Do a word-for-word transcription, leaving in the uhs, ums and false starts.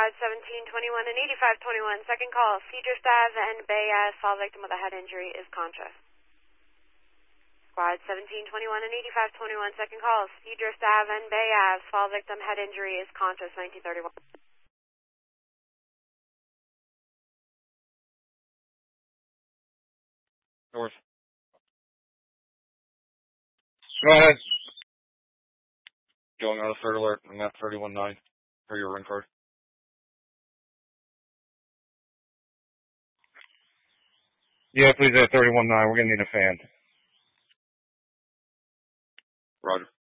Squad seventeen twenty-one and eighty-five twenty-one. Second call. Cedar Ave and Bay Ave. Fall victim with a head injury is conscious. Squad seventeen twenty-one and eighty-five twenty-one. Second call. Cedar Ave and Bay Ave. Fall victim head injury is conscious. nineteen thirty-one. North. Go ahead. Going on a third alert. I'm at thirty-one nine for your ring card. Yeah, please at thirty-one nine. We're going to need a fan. Roger.